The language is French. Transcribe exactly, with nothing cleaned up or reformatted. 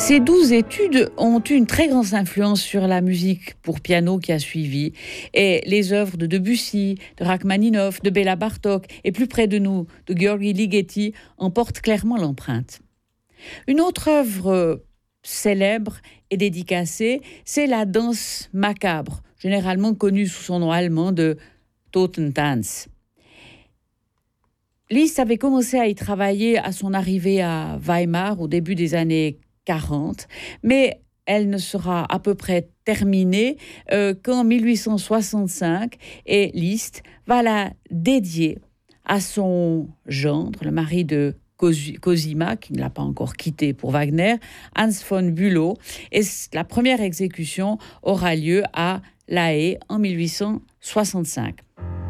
Ces douze études ont eu une très grande influence sur la musique pour piano qui a suivi. Et les œuvres de Debussy, de Rachmaninoff, de Béla Bartók et plus près de nous, de György Ligeti en portent clairement l'empreinte. Une autre œuvre célèbre et dédicacée, c'est la danse macabre, généralement connue sous son nom allemand de Totentanz. Liszt avait commencé à y travailler à son arrivée à Weimar au début des années quarante, mais elle ne sera à peu près terminée euh, qu'en mille huit cent soixante-cinq, et Liszt va la dédier à son gendre, le mari de Cosima, qui ne l'a pas encore quitté pour Wagner, Hans von Bülow, et la première exécution aura lieu à La Haye en mille huit cent soixante-cinq.